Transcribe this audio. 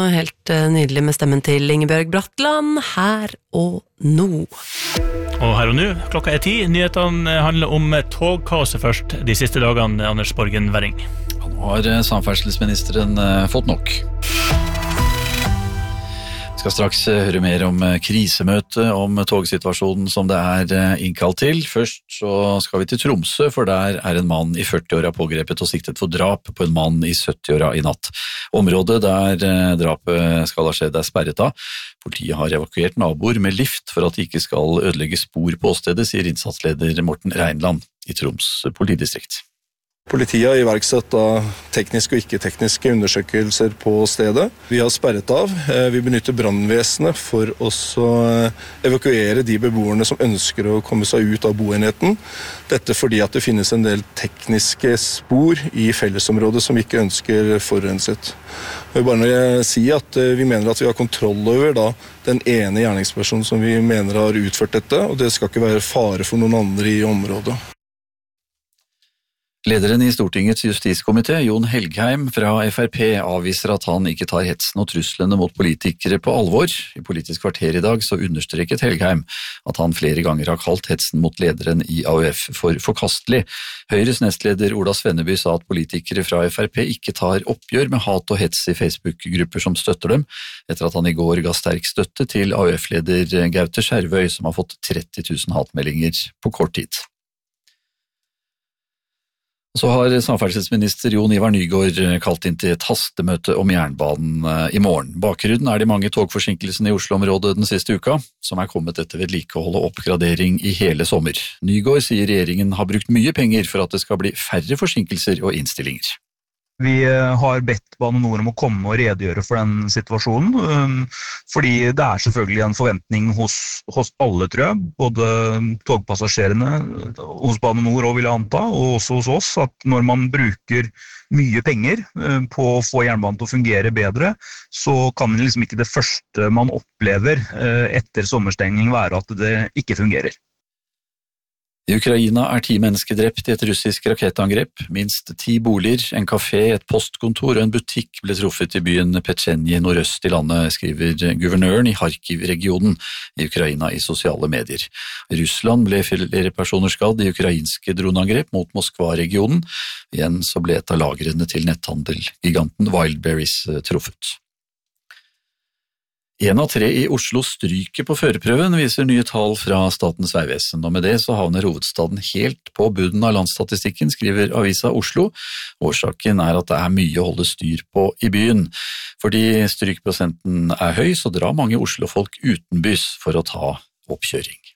helt nydelig med stemmen til Ingebjørg Bratland, her og nå. Og her og nå, klokka 10, nyhetene handler om togkaoset først de siste dagene, Anders Borgen Werring. Nå har samferdselsministeren fått nok. Vi skal straks høre mer om krisemøte, om togsituasjonen som det er innkalt til. Først så skal vi til Tromsø, for der er en mann i 40-åra pågrepet og siktet for drap på en mann i 70-åra i natt. Området der drapet skal ha skjedd er sperret av. Politiet har evakuert naboer med lift for at de ikke skal ødelegge spor på åstedet, sier innsatsleder Morten Reinland i Troms politidistrikt. Politiet har iverksatt tekniske og ikke-tekniske undersøkelser på stedet. Vi har sperret av. Vi benytter brannvesenet for å evakuere de beboerne som ønsker å komme seg ut av boenheten. Dette fordi at det finnes en del tekniske spor i fellesområdet som vi ikke ønsker forurenset. Jeg vil bare si at vi mener at vi har kontroll over den ene gjerningspersonen som vi mener har utført dette, og det skal ikke være fare for noen andre i området. Lederen i Stortingets justiskomité, Jon Helgheim fra FrP, avviser at han ikke tar hetsen og truslene mot politikere på alvor. I Politisk kvarter i dag så understreket Helgheim at han flere ganger har kalt hetsen mot lederen i AUF for forkastelig. Høyres nestleder Ola Svenneby sa at politikere fra FrP ikke tar oppgjør med hat og hets i Facebook-grupper som støtter dem, etter at han i går ga sterk støtte til AUF-leder Gaute Skjervøy, som har fått 30 000 hatmeldinger på kort tid. Så har samferdselsminister Jon Ivar Nygård kalt inn til et hastemøte om jernbanen i morgen. Bakgrunnen er de mange togforsinkelsene i Oslo-området den siste uka, som er kommet etter vedlikehold og oppgradering i hele sommer. Nygård sier regjeringen har brukt mye penger for at det skal bli færre forsinkelser og innstillinger. Vi har bedt Bane NOR om å komme og redegjøre for den situasjonen, fordi det er selvfølgelig en forventning hos alle, tror jeg, både togpassasjerene hos Bane NOR og vil jeg anta, og også hos oss, at når man bruker mye penger på å få jernbanen til å fungere bedre, så kan liksom ikke det første man opplever etter sommerstengning være at det ikke fungerer. I Ukraina er 10 mennesker drept i et russisk rakettangrep. Minst 10 boliger, en kafé, et postkontor og en butikk ble truffet i byen Petsjenje nordøst i landet, skriver guvernøren i Kharkiv-regionen i Ukraina i sosiale medier. I Russland ble flere personer skadd i ukrainske droneangrep mot Moskva-regionen. Igjen så ble et av lagrene til netthandelgiganten Wildberries truffet. 1 av 3 i Oslo stryker på førerprøven, viser nye tall fra Statens vegvesen, og med det så havner hovedstaden helt på bunnen av landsstatistikken, skriver Avisa Oslo. Årsaken er at det er mye å holde styr på i byen. Fordi strykprosenten er høy, så drar mange Oslo-folk utenbys for å ta oppkjøring.